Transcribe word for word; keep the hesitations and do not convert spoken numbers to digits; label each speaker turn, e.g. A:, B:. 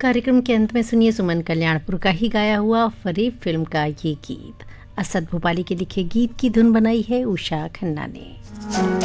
A: कार्यक्रम के अंत में सुनिए सुमन कल्याणपुर का ही गाया हुआ फरेब फिल्म का ये गीत। असद भोपाली के लिखे गीत की धुन बनाई है उषा खन्ना ने।